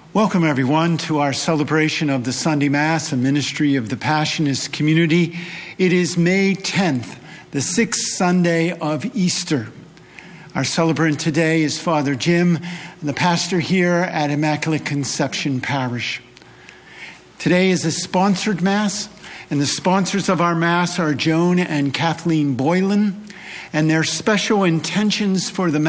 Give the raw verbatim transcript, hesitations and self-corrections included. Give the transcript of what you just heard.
Welcome, everyone, to our celebration of the Sunday Mass, a ministry of the Passionist community. It is May tenth, the sixth Sunday of Easter. Our celebrant today is Father Jim, the pastor here at Immaculate Conception Parish. Today is a sponsored Mass, and the sponsors of our Mass are Joan and Kathleen Boylan, and their special intentions for the